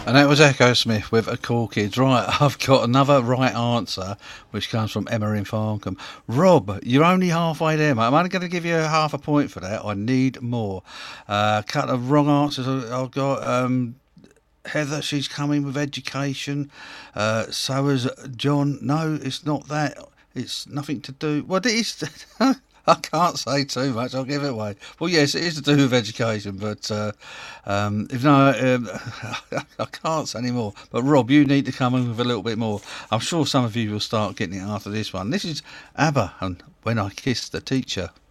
And that was Echo Smith with A Cool Kids. Right, I've got another right answer, which comes from Emma in Farncombe. Rob, you're only halfway there, mate. I'm only going to give you half a point for that. I need more. Couple of wrong answers I've got. Heather, she's coming with education. So has John. No, it's not that. It's nothing to do. Well, it is. I can't say too much. I'll give it away. Well, yes, it is to do with education, but if no, I can't say any more. But Rob, you need to come in with a little bit more. I'm sure some of you will start getting it after this one. This is ABBA and When I Kissed the Teacher.